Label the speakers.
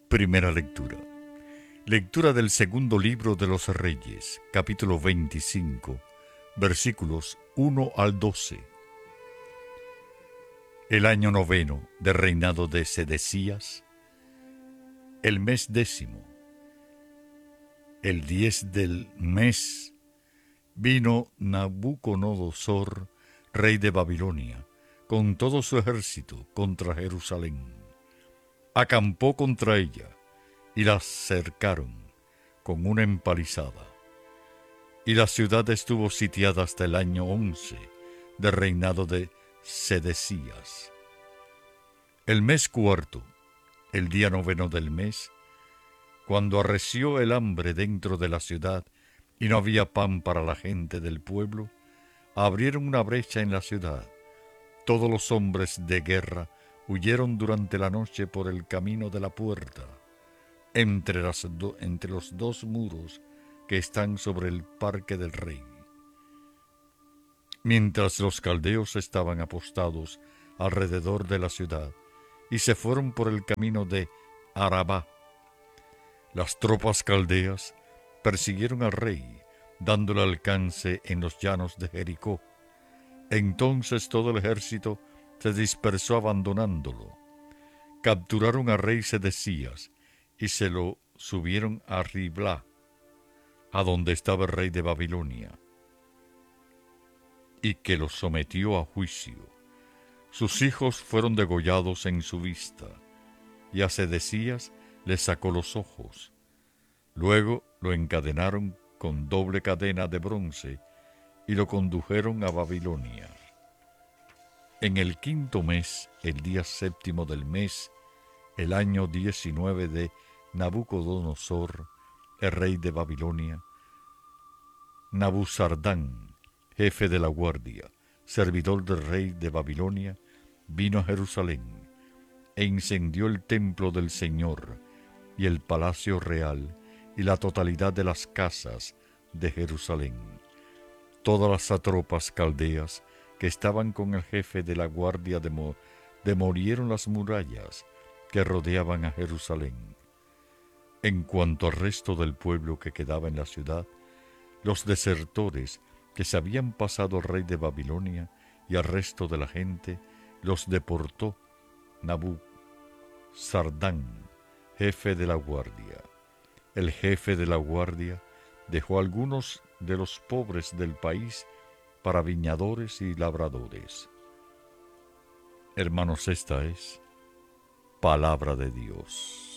Speaker 1: Primera lectura. Lectura del segundo libro de los Reyes, capítulo 25, versículos 1 al 12. El año 9 de reinado de Sedecías, el mes 10, el 10 del mes, vino Nabucodonosor, rey de Babilonia, con todo su ejército contra Jerusalén. Acampó contra ella y la cercaron con una empalizada. Y la ciudad estuvo sitiada hasta el año 11 de reinado de Sedecías. El mes cuarto, el día 9 del mes, cuando arreció el hambre dentro de la ciudad y no había pan para la gente del pueblo, abrieron una brecha en la ciudad. Todos los hombres de guerra huyeron durante la noche por el camino de la puerta, entre los dos muros que están sobre el parque del rey. Mientras los caldeos estaban apostados alrededor de la ciudad y se fueron por el camino de Arabá, las tropas caldeas persiguieron al rey, dándole alcance en los llanos de Jericó. Entonces todo el ejército se dispersó abandonándolo. Capturaron al rey Sedecías y se lo subieron a Riblá, a donde estaba el rey de Babilonia, y que lo sometió a juicio. Sus hijos fueron degollados en su vista, y a Sedecías le sacó los ojos. Luego lo encadenaron con doble cadena de bronce y lo condujeron a Babilonia. En el quinto mes, el día séptimo del mes, el año 19 de Nabucodonosor, el rey de Babilonia, Nabuzardán, jefe de la guardia, servidor del rey de Babilonia, vino a Jerusalén e incendió el templo del Señor y el palacio real y la totalidad de las casas de Jerusalén. Todas las sátrapas caldeas que estaban con el jefe de la guardia demolieron las murallas que rodeaban a Jerusalén. En cuanto al resto del pueblo que quedaba en la ciudad, los desertores que se habían pasado al rey de Babilonia y al resto de la gente, los deportó Nabuzardán, jefe de la guardia. El jefe de la guardia dejó a algunos de los pobres del país para viñadores y labradores. Hermanos, esta es palabra de Dios.